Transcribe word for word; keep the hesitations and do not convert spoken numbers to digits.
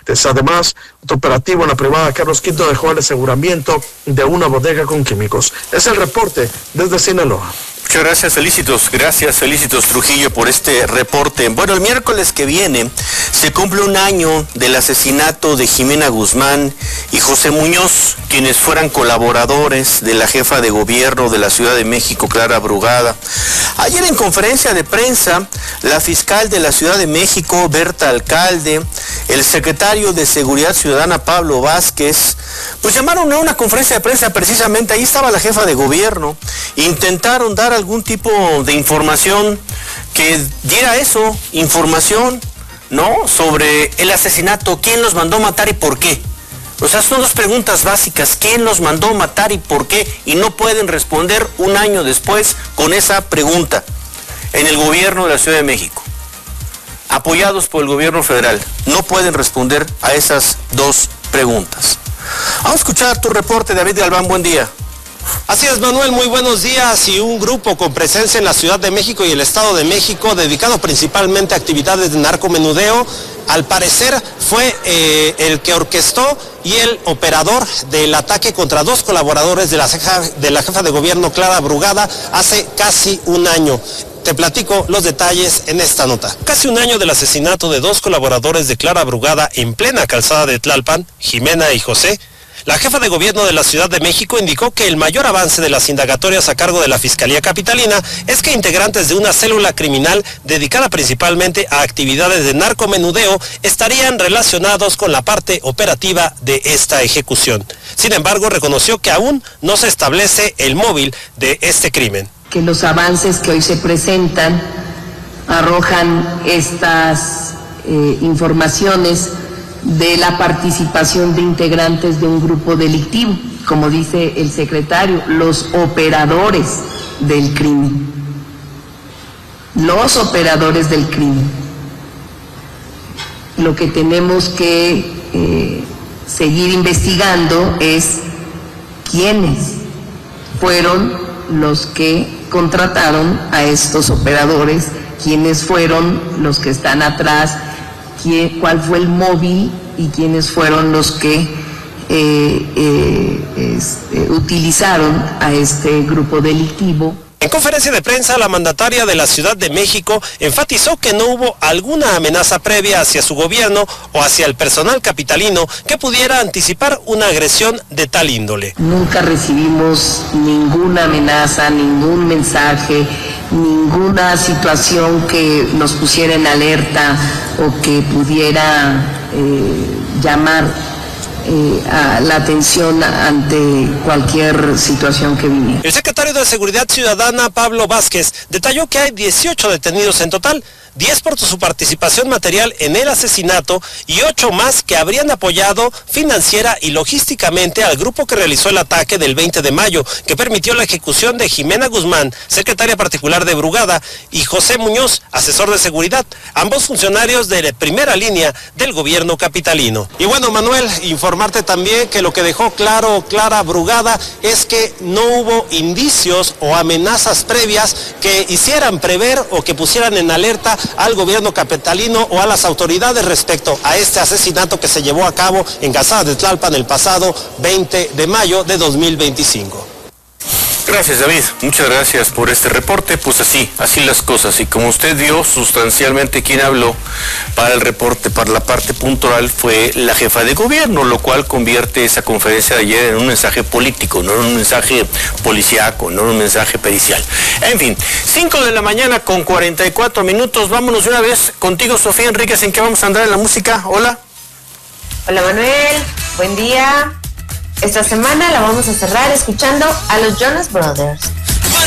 Además, otro operativo en la privada Carlos Quinto dejó el aseguramiento de una bodega con químicos. Es el reporte desde Sinaloa. Muchas gracias, Felicitos. Gracias, Felicitos Trujillo, por este reporte. Bueno, el miércoles que viene se cumple un año del asesinato de Jimena Guzmán y José Muñoz, quienes fueran colaboradores de la jefa de gobierno de la Ciudad de México, Clara Brugada. Ayer en conferencia de prensa, la fiscal de la Ciudad de México, Berta Alcalde, el secretario de Seguridad Ciudadana, Pablo Vázquez, pues llamaron a una conferencia de prensa precisamente, ahí estaba la jefa de gobierno, intentaron dar algún tipo de información que diera eso, información, ¿no?, sobre el asesinato, quién los mandó matar y por qué. O sea, son dos preguntas básicas, ¿quién los mandó matar y por qué? Y no pueden responder un año después con esa pregunta en el gobierno de la Ciudad de México, apoyados por el gobierno federal, no pueden responder a esas dos preguntas. Vamos a escuchar tu reporte, David Galván, buen día. Así es, Manuel, muy buenos días. Y un grupo con presencia en la Ciudad de México y el Estado de México, dedicado principalmente a actividades de narcomenudeo, al parecer fue eh, el que orquestó y el operador del ataque contra dos colaboradores de la, jefa, de la jefa de gobierno, Clara Brugada, hace casi un año. Te platico los detalles en esta nota. Casi un año del asesinato de dos colaboradores de Clara Brugada en plena calzada de Tlalpan, Jimena y José. La jefa de gobierno de la Ciudad de México indicó que el mayor avance de las indagatorias a cargo de la Fiscalía Capitalina es que integrantes de una célula criminal dedicada principalmente a actividades de narcomenudeo estarían relacionados con la parte operativa de esta ejecución. Sin embargo, reconoció que aún no se establece el móvil de este crimen. Que los avances que hoy se presentan arrojan estas eh, informaciones de la participación de integrantes de un grupo delictivo, como dice el secretario, los operadores del crimen. Los operadores del crimen. Lo que tenemos que eh, seguir investigando es quiénes fueron los que contrataron a estos operadores, quiénes fueron los que están atrás, quién, cuál fue el móvil y quiénes fueron los que eh, eh, este, utilizaron a este grupo delictivo. En conferencia de prensa, la mandataria de la Ciudad de México enfatizó que no hubo alguna amenaza previa hacia su gobierno o hacia el personal capitalino que pudiera anticipar una agresión de tal índole. Nunca recibimos ninguna amenaza, ningún mensaje, ninguna situación que nos pusiera en alerta o que pudiera eh, llamar Eh, a la atención ante cualquier situación que viniera. El secretario de Seguridad Ciudadana, Pablo Vázquez, detalló que hay dieciocho detenidos en total, diez por su participación material en el asesinato y ocho más que habrían apoyado financiera y logísticamente al grupo que realizó el ataque del veinte de mayo, que permitió la ejecución de Jimena Guzmán, secretaria particular de Brugada, y José Muñoz, asesor de seguridad, ambos funcionarios de primera línea del gobierno capitalino. Y bueno, Manuel, informarte también que lo que dejó claro Clara Brugada es que no hubo indicios o amenazas previas que hicieran prever o que pusieran en alerta al gobierno capitalino o a las autoridades respecto a este asesinato que se llevó a cabo en Calzada de Tlalpan el pasado veinte de mayo de dos mil veinticinco. Gracias, David, muchas gracias por este reporte. Pues así, así las cosas, y como usted vio, sustancialmente quien habló para el reporte, para la parte puntual, fue la jefa de gobierno, lo cual convierte esa conferencia de ayer en un mensaje político, no en un mensaje policíaco, no en un mensaje pericial. En fin, cinco de la mañana con cuarenta y cuatro minutos, vámonos de una vez contigo, Sofía Enríquez. ¿En qué vamos a andar en la música? Hola. Hola, Manuel, buen día. Esta semana la vamos a cerrar escuchando a los Jonas Brothers.